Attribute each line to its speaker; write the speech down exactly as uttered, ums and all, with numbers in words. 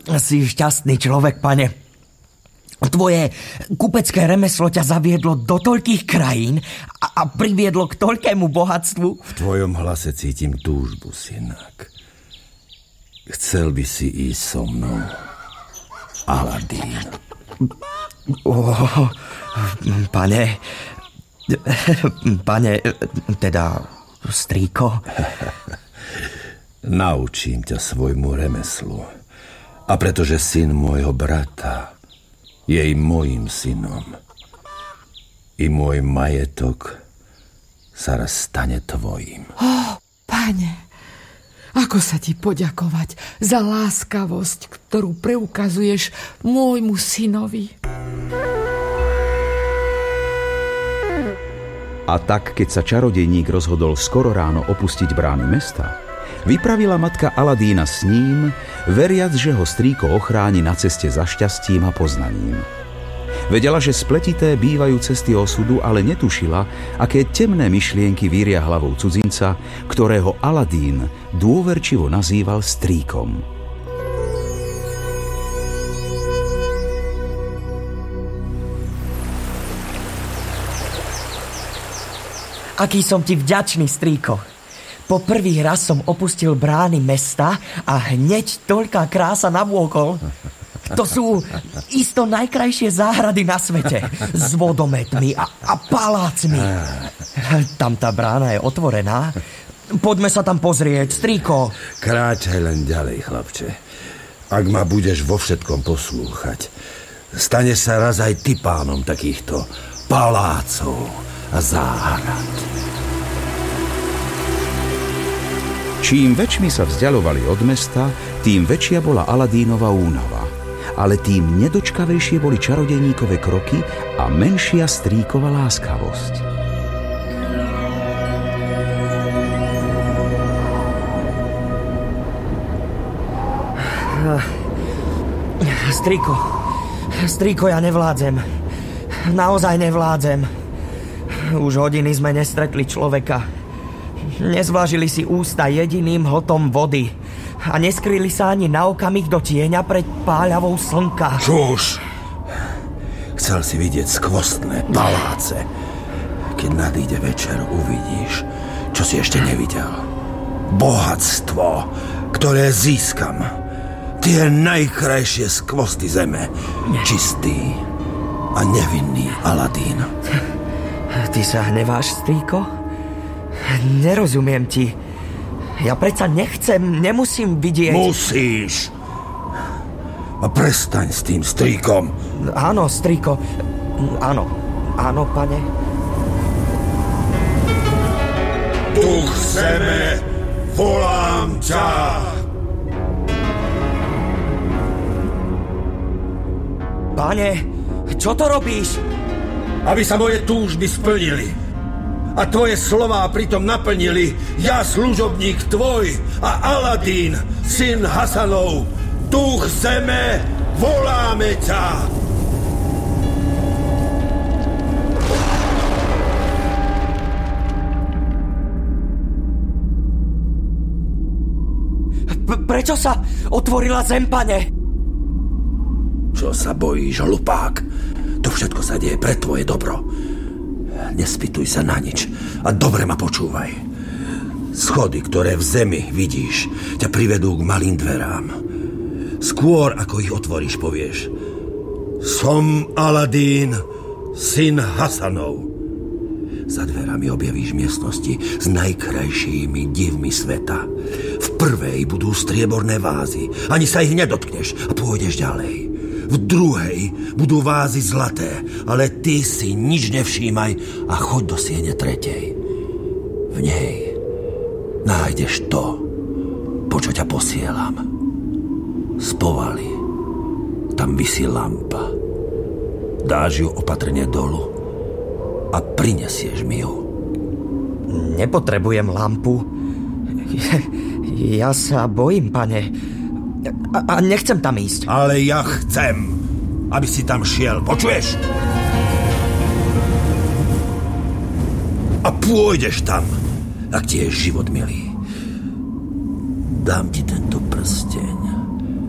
Speaker 1: Si šťastný človek, pane. Tvoje kupecké remeslo ťa zaviedlo do toľkých krajín a, a priviedlo k toľkému bohatstvu.
Speaker 2: V tvojom hlase cítim túžbu, synák. Chcel by si ísť so mnou, Aladín?
Speaker 1: Oh, pane, pane, teda strýko.
Speaker 2: Naučím ťa svojmu remeslu. A pretože syn môjho brata je i mojím synom, i môj majetok sa raz stane tvojím.
Speaker 3: Oh, pane, ako sa ti poďakovať za láskavosť, ktorú preukazuješ môjmu synovi.
Speaker 4: A tak, keď sa čarodejník rozhodol skoro ráno opustiť brány mesta, vypravila matka Aladína s ním, veriac, že ho strýko ochráni na ceste za šťastím a poznaním. Vedela, že spletité bývajú cesty osudu, ale netušila, aké temné myšlienky víria hlavou cudzinca, ktorého Aladín dôverčivo nazýval strýkom.
Speaker 1: Aký som ti vďačný, strýko. Po prvý raz som opustil brány mesta a hneď toľká krása nabôkol. To sú isto najkrajšie záhrady na svete. S vodometmi a, a palácmi. Tam tá brána je otvorená. Poďme sa tam pozrieť, strýko.
Speaker 2: Kráčaj len ďalej, chlapče. Ak ma budeš vo všetkom poslúchať, staneš sa raz aj ty pánom takýchto palácov a záhrad.
Speaker 4: Čím väčšmi sa vzdialovali od mesta, tým väčšia bola Aladínova únava. Ale tým nedočkavejšie boli čarodejníkove kroky a menšia strýkova láskavosť.
Speaker 1: Strýko, strýko, ja nevládzem. Naozaj nevládzem. Už hodiny sme nestretli človeka. Nezvlážili si ústa jediným hltom vody a neskryli sa ani na okamih do tieňa pred páľavou slnka.
Speaker 2: Čuž! Chcel si vidieť skvostné paláce. Keď nadíde večer, uvidíš, čo si ešte nevidel. Bohatstvo, ktoré získam. Tie najkrajšie skvosty zeme. Čistý a nevinný Aladín.
Speaker 1: Ty sa hneváš, strýko? Nerozumiem ti. Ja predsa nechcem, nemusím vidieť...
Speaker 2: Musíš. A prestaň s tým strýkom.
Speaker 1: Áno, strýko. Áno, áno, pane.
Speaker 2: Duch zeme, volám ťa.
Speaker 1: Pane, čo to robíš?
Speaker 2: Aby sa moje túžby splnili a tvoje slová pritom naplnili, ja, služobník tvoj a Aladín, syn Hasanov, duch zeme, voláme ťa.
Speaker 1: P- prečo sa otvorila zem, pane?
Speaker 2: Čo sa bojíš, hlupák? To všetko sa deje pre tvoje dobro. Nespýtuj sa na nič a dobre ma počúvaj. Schody, ktoré v zemi vidíš, ťa privedú k malým dverám. Skôr, ako ich otvoríš, povieš: Som Aladín, syn Hasanov. Za dverami objavíš miestnosti s najkrajšími divmi sveta. V prvej budú strieborné vázy, ani sa ich nedotkneš a pôjdeš ďalej. V druhej budú vázy zlaté, ale ty si nič nevšímaj a choď do siene tretej. V nej nájdeš to, po čo ťa posielam. Z povaly tam visí lampa. Dáš ju opatrne dolu a prinesieš mi ju.
Speaker 1: Nepotrebujem lampu. Ja sa bojím, pane. A, a nechcem tam ísť.
Speaker 2: Ale ja chcem, aby si tam šiel. Počuješ? A pôjdeš tam, ak ti je život milý. Dám ti tento prsteň.